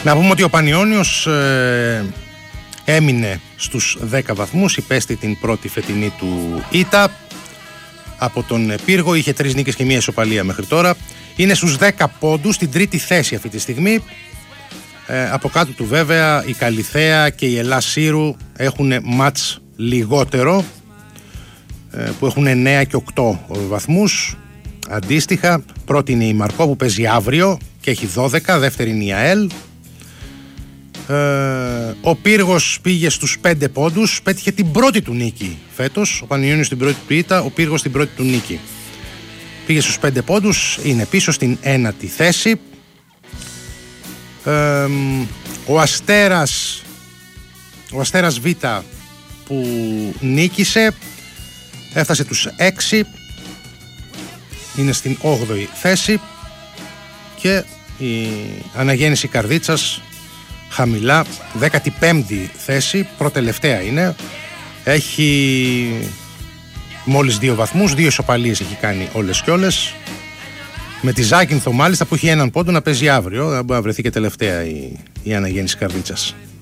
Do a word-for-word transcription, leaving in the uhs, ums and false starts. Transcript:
Να πούμε ότι ο Πανιώνιος ε, έμεινε στους δέκα βαθμούς, υπέστη την πρώτη φετινή του ήττα από τον Πύργο, είχε τρεις νίκες και μία ισοπαλία μέχρι τώρα. Είναι στους δέκα πόντους, στην τρίτη θέση αυτή τη στιγμή. Ε, από κάτω του βέβαια η Καλιθέα και η Ελλάς Σύρου έχουν μάτς λιγότερο, ε, που έχουν εννέα και οκτώ βαθμούς αντίστοιχα. Πρώτη είναι η Μαρκό που παίζει αύριο και έχει δώδεκα, δεύτερη είναι η ΑΕΛ. Ε, ο Πύργος πήγε στους πέντε πόντους, πέτυχε την πρώτη του νίκη φέτος, ο Πανιώνιος την πρώτη του ήττα, ο Πύργος την πρώτη του νίκη. Πήγε στους πέντε πόντους, είναι πίσω στην ένατη θέση. Ε, ο Αστέρας ο Αστέρας Β που νίκησε έφτασε τους έξι, είναι στην όγδοη θέση, και η Αναγέννηση Καρδίτσας χαμηλά, δέκατη πέμπτη θέση, προτελευταία είναι, έχει μόλις δύο βαθμούς, δύο ισοπαλίες έχει κάνει όλες και όλες, με τη Ζάκυνθο μάλιστα που έχει έναν πόντο να παίζει αύριο, θα μπορεί να βρεθεί και τελευταία η, η Αναγέννηση Καρδίτσας.